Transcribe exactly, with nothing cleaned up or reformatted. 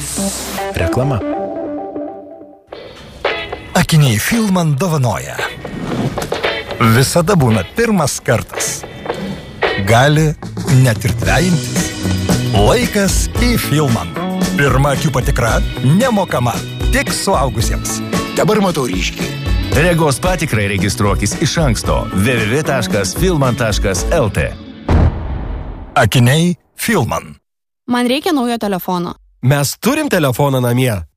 Reklama. Akiniai Filman dovanoja. Visada būna pirmas kartas. Gali net ir trejintis. Laikas į Filman. Pirma akių patikra nemokama, tik suaugusiems. Dabar matau ryškiai. Regos patikrai registruokis iš anksto w w w taškas filman taškas l t. Akiniai Filman. Man reikia naujo telefono. Mes turim telefoną namie.